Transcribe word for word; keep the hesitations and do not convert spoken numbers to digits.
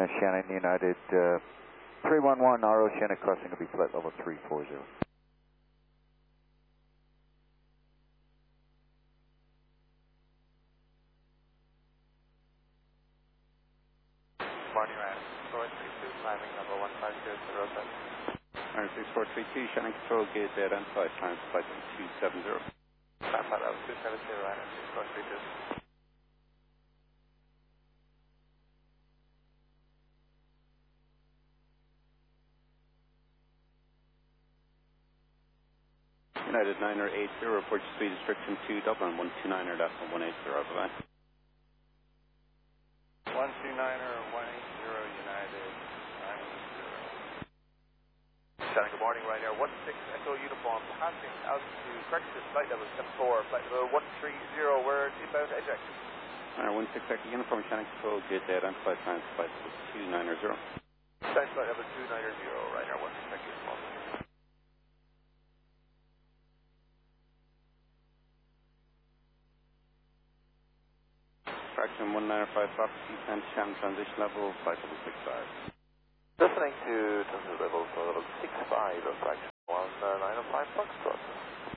Uh, Shannon United uh, three one one, R O Shannon crossing will be flight level three four zero. Morning, Ryan. four three two, climbing number one five zero zero seven. Iron six four three two, Shannon Control, gate dead and five times flight level two seven zero. Climb flight level two seven zero, Ryan, six four three two. United niner eight zero, report speed restriction two, Dublin one two niner, decimal one eight zero, bye-bye. one two niner, one eight zero, United nine eight zero. Shannon, good morning, Ryanair one six Echo Uniform, passing altitude, corrected flight level seven four, flight level one three zero, we're inbound to eject. Iron one six Echo Uniform, Shannon Control, gate dead and five times flight level two niner zero. Flight flight level two niner zero, Ryanair one six Echo Uniform. Fraction one nine five Fox, descent, Shannon transition level, flight level six five. Listening to transit level, so level six five of fraction one nine five Foxtrot.